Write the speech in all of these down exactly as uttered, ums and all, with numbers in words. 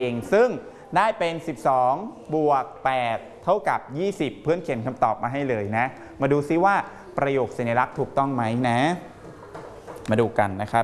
เองซึ่งได้เป็นสิบสองบวกแปดเท่ากับยี่สิบเพื่อนเขียนคำตอบมาให้เลยนะมาดูซิว่าประโยคสัญลักษณ์ถูกต้องไหมนะมาดูกันนะครับ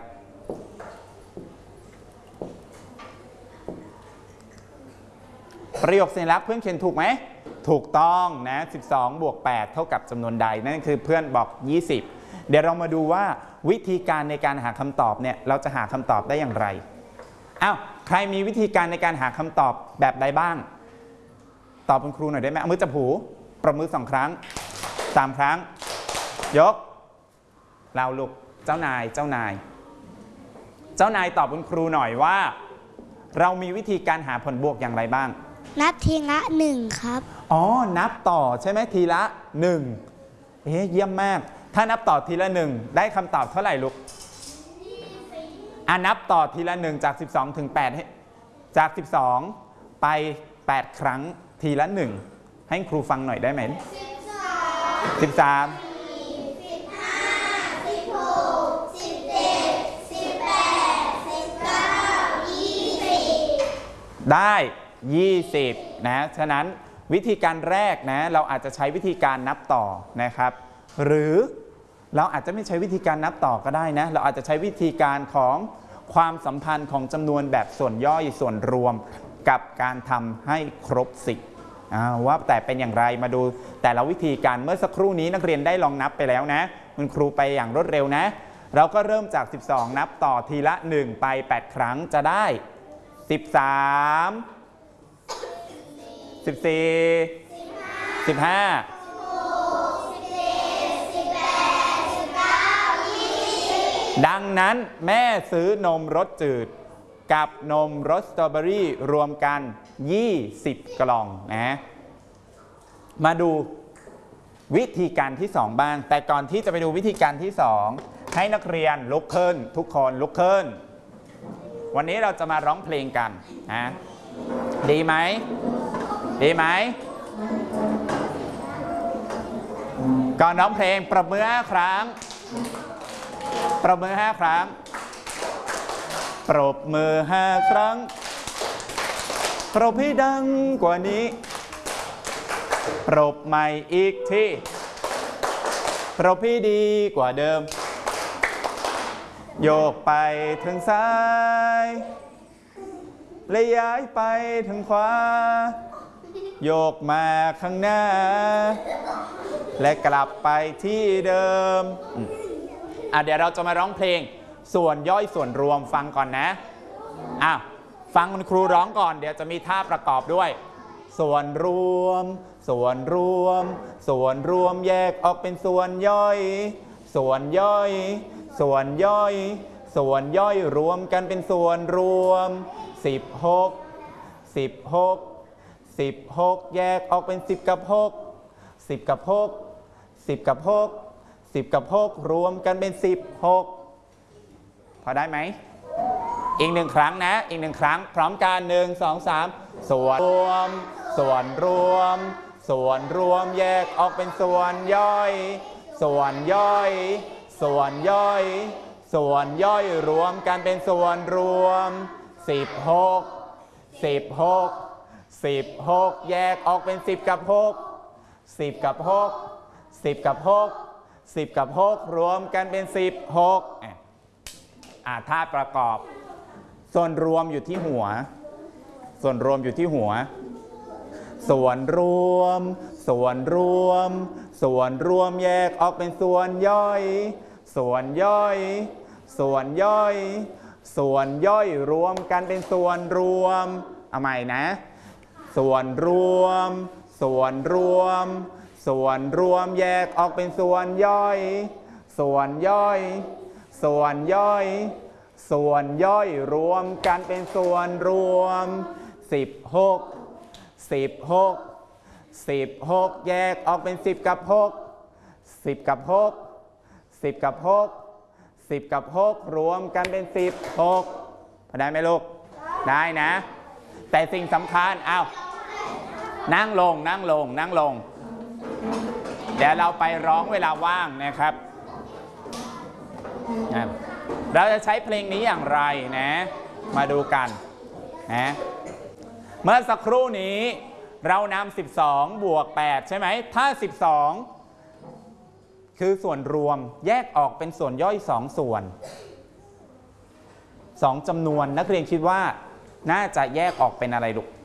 ประโยคสัญลักษณ์เพื่อนเขียนถูกไหมถูกต้องนะสิบสองบวกแปดเท่ากับจำนวนใดนั่นคือเพื่อนบอกยี่สิบเดี๋ยวเรามาดูว่าวิธีการในการหาคำตอบเนี่ยเราจะหาคำตอบได้อย่างไรอ้าวใครมีวิธีการในการหาคำตอบแบบใดบ้างตอบคุณครูหน่อยได้ไหมเอามือจับหูประมือสองครั้งสามครั้งยกเราลูกเจ้านายเจ้านายเจ้านายตอบคุณครูหน่อยว่าเรามีวิธีการหาผลบวกอย่างไรบ้างนับทีละหนึ่งครับอ๋อนับต่อใช่ไหมทีละหนึ่งเอ๊ะเยี่ยมมากถ้านับต่อทีละหนึ่งได้คำตอบเท่าไหร่ลูกอ่ะนับต่อทีละหนึ่งจากสิบสองถึงแปดจากสิบสองไปแปดครั้งทีละหนึ่งให้ครูฟังหน่อยได้ไหมสิบสามได้ยี่สิบนะฉะนั้นวิธีการแรกนะเราอาจจะใช้วิธีการนับต่อนะครับหรือเราอาจจะไม่ใช้วิธีการนับต่อก็ได้นะเราอาจจะใช้วิธีการของความสัมพันธ์ของจำนวนแบบส่วนย่อยส่วนรวมกับการทำให้ครบสิบว่าแต่เป็นอย่างไรมาดูแต่ละวิธีการเมื่อสักครู่นี้นักเรียนได้ลองนับไปแล้วนะคุณครูไปอย่างรวดเร็วนะเราก็เริ่มจากสิบสองนับต่อทีละหนึ่งไปแปดครั้งจะได้สิบสามสิบสี่สิบห้าดังนั้นแม่ซื้อนมรสจืดกับนมรสสตรอเบอรี่รวมกันยี่สิบกล่องนะมาดูวิธีการที่สองบ้างแต่ก่อนที่จะไปดูวิธีการที่สองให้นักเรียนลุกขึ้นทุกคนลุกขึ้นวันนี้เราจะมาร้องเพลงกันนะดีไหมดีไหมก่อนร้องเพลงประมือห้าครั้งประมือห้าครั้งปรบมือห้าครั้งปรบให้ดังกว่านี้ปรบใหม่อีกทีปรบให้ดีกว่าเดิมโยกไปทางซ้ายและย้ายไปทางขวาโยกมาข้างหน้าและกลับไปที่เดิมอ่ะเดี๋ยวเราจะมาร้องเพลงส่วนย่อยส่วนรวมฟังก่อนนะอ่ะฟังคุณครูร้องก่อนเดี๋ยวจะมีท่าประกอบด้วยส่วนรวมส่วนรวมส่วนรวมแยกออกเป็นส่วนย่อยส่วนย่อยส่วนย่อยส่วนย่อยรวมกันเป็นส่วนรวมสิบหกสิบหกสิบหกแยกออกเป็นสิบกับหกสิบกับหกสิบกับหกสิบกับหกรวมกันเป็นสิบหกพอได้ไหมอีกหนึ่งครั้งนะอีกหนึ่งครั้งพร้อมกันหนึ่งสองสามส่วนรวมส่วนรวมส่วนรวมแยกออกเป็นส่วนย่อยส่วนย่อยส่วนย่อยส่วนย่อยรวมกันเป็นส่วนรวมสิบหกสิบหกสิบหกแยกออกเป็นสิบกับหกสิบกับหกสิบกับหกสิบกับหกรวมกันเป็นสิบหกอ่าท่าประกอบส่วนรวมอยู่ที่หัวส่วนรวมอยู่ที่หัวส่วนรวมส่วนรวมส่วนรวมแยกออกเป็นส่วนย่อยส่วนย่อยส่วนย่อยส่วนย่อยรวมกันเป็นส่วนรวมเอาใหม่นะส่วนรวมส่วนรวมส่วนรวมแยกออกเป็นส่วนย่อยส่วนย่อยส่วนย่อยส่วนย่อยรวมกันเป็นส่วนรวมสิบหกสิบหกสิบหกแยกออกเป็นสิบกับหกสิบกับหกสิบกับหกสิบกับหกรวมกันเป็นสิบหกพอได้ไหมลูกได้นะแต่สิ่งสำคัญอ้าวนั่งลงนั่งลงนั่งลงเดี๋ยวเราไปร้องเวลาว่างนะครับเราจะใช้เพลงนี้อย่างไรนะมาดูกันนะเมื่อสักครู่นี้เรานำสิบสองบวกแปดใช่ไหมถ้าสิบสองคือส่วนรวมแยกออกเป็นส่วนย่อยสองส่วนสองจำนวนนักเรียนคิดว่าน่าจะแยกออกเป็นอะไรลูก